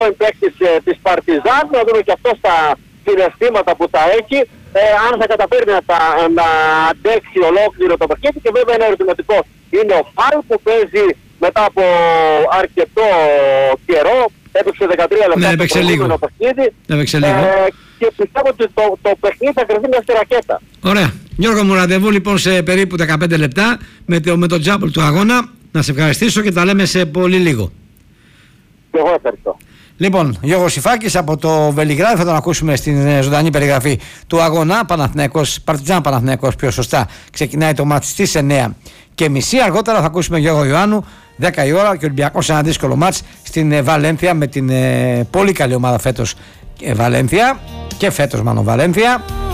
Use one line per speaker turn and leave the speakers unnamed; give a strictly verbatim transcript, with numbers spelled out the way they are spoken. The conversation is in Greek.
παίκτης ε, της Παρτιζάν, να δούμε και αυτό στα συναισθήματα που θα έχει, ε, αν θα καταφέρει να, να αντέξει ολόκληρο το παιχνίδι. Και βέβαια ένα ερωτηματικό είναι ο Φαλ που παίζει μετά από αρκετό καιρό, έπαιξε δεκατρία λεπτά
ναι,
στο προηγούμενο παιχνίδι, ε, και πιστεύω ότι το, το παιχνίδι θα κρυφθεί μια στη ρακέτα.
Ωραία. Γιώργο μου, ραντεβού λοιπόν σε περίπου δεκαπέντε λεπτά με το, με το τζάμπολ του αγώνα. Να σε ευχαριστήσω και τα λέμε σε πολύ λίγο.
Και εγώ ευχαριστώ.
Λοιπόν, Γιώργος Ιφάκης από το Βελιγράδι, θα τον ακούσουμε στην ζωντανή περιγραφή του αγώνα. Παναθηναϊκός, Παρτιζάν Παναθηναϊκός πιο σωστά, ξεκινάει το μάτς στις εννιά και μισή. Αργότερα θα ακούσουμε Γιώργο Ιωάννου, δέκα η ώρα, και ο Ολυμπιακός ένα δύσκολο μάτς στην ε, Βαλένθια με την ε, πολύ καλή ομάδα φέτος ε, Βαλένθια και φέτος μάλλον Βαλένθια.